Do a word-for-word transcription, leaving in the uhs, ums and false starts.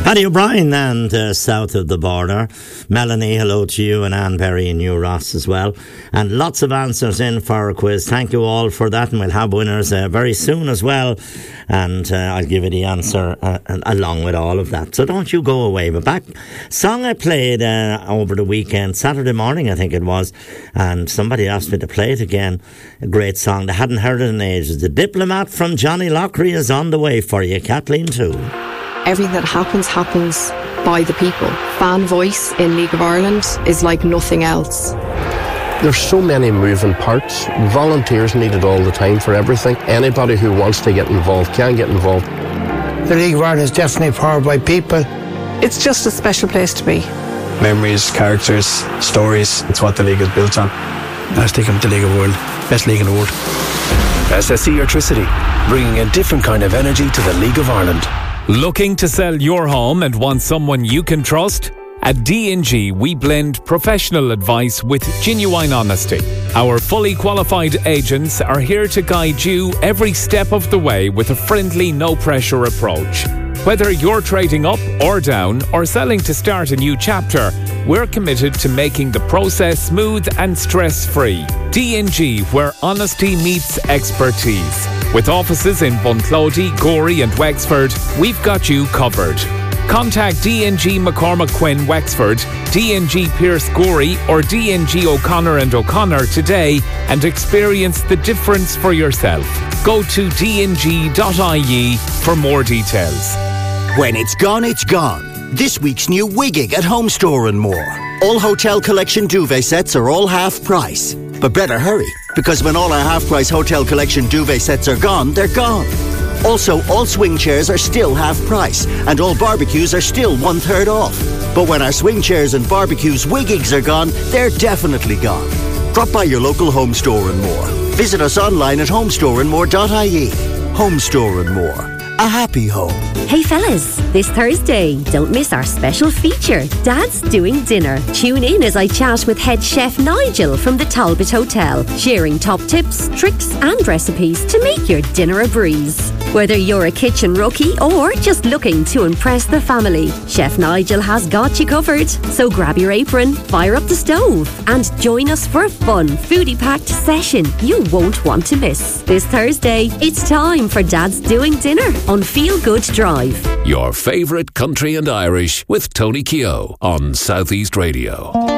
Paddy O'Brien and uh, south of the border. Melanie, hello to you, and Anne Perry and you, Ross, as well. And lots of answers in for our quiz. Thank you all for that, and we'll have winners uh, very soon as well. And uh, I'll give you the answer uh, along with all of that. So don't you go away. But back, song I played uh, over the weekend, Saturday morning I think it was, and somebody asked me to play it again. A great song. They hadn't heard it in ages. The Diplomat from Johnny Loughrey is on the way for you. Kathleen too. Everything that happens, happens by the people. Fan voice in League of Ireland is like nothing else. There's so many moving parts. Volunteers needed all the time for everything. Anybody who wants to get involved can get involved. The League of Ireland is definitely powered by people. It's just a special place to be. Memories, characters, stories. It's what the league is built on. I stick with the League of Ireland. Best league in the world. S S E Electricity, bringing a different kind of energy to the League of Ireland. Looking to sell your home and want someone you can trust? At D and G, we blend professional advice with genuine honesty. Our fully qualified agents are here to guide you every step of the way with a friendly, no-pressure approach. Whether you're trading up or down or selling to start a new chapter, we're committed to making the process smooth and stress-free. D and G, where honesty meets expertise. With offices in Bunclody, Gorey and Wexford, we've got you covered. Contact D and G McCormack Quinn Wexford, D and G Pierce Gorey or D and G O'Connor and O'Connor today and experience the difference for yourself. Go to d n g dot i e for more details. When it's gone, it's gone. This week's new Wigging at Home Store and More. All Hotel Collection duvet sets are all half price. But better hurry, because when all our half price Hotel Collection duvet sets are gone, they're gone. Also, all swing chairs are still half price, and all barbecues are still one third off. But when our swing chairs and barbecues Wiggings are gone, they're definitely gone. Drop by your local Home Store and More. Visit us online at home store and more dot i e. Home Store and More. A happy home. Hey fellas, this Thursday, don't miss our special feature, Dad's Doing Dinner. Tune in as I chat with head chef Nigel from the Talbot Hotel, sharing top tips, tricks and recipes to make your dinner a breeze. Whether you're a kitchen rookie or just looking to impress the family, Chef Nigel has got you covered. So grab your apron, fire up the stove and join us for a fun, foodie-packed session you won't want to miss. This Thursday, it's time for Dad's Doing Dinner on Feel Good Drive. Your favourite country and Irish with Tony Keogh on Southeast Radio.